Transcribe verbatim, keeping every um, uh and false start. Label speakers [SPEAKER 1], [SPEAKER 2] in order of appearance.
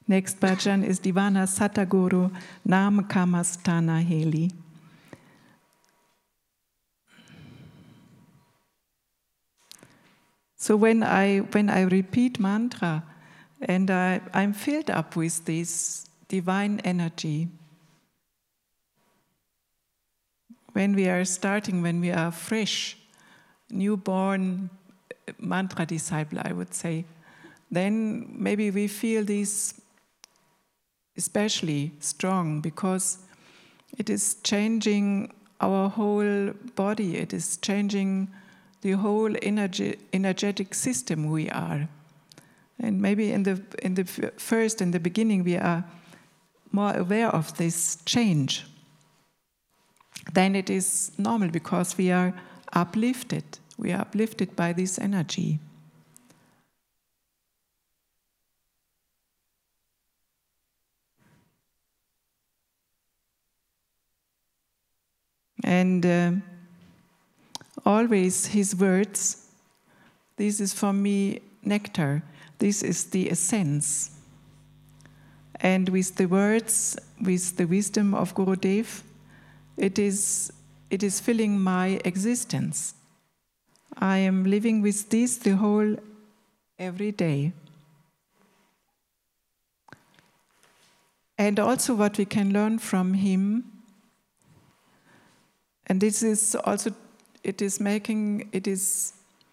[SPEAKER 1] Next bhajan is Divana Sataguru Nam Kamastana Heli. So when I when I repeat mantra and I, I'm filled up with this divine energy, when we are starting, when we are fresh, newborn mantra disciple, I would say, then maybe we feel this especially strong because it is changing our whole body, it is changing the whole energy, energetic system we are. And maybe in the in the first, in the beginning, we are more aware of this change. Then it is normal because we are uplifted. We are uplifted by this energy. And uh, always his words, this is for me nectar, this is the essence. And with the words, with the wisdom of Gurudev, it is, it is filling my existence. I am living with this the whole, every day. And also what we can learn from him, and this is also, it is making, it is